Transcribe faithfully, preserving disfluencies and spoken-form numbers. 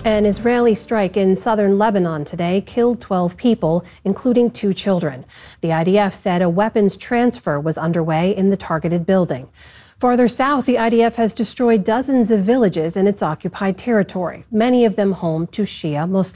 An Israeli strike in southern Lebanon today killed twelve people, including two children. The I D F said a weapons transfer was underway in the targeted building. Farther south, the I D F has destroyed dozens of villages in its occupied territory, many of them home to Shia Muslims.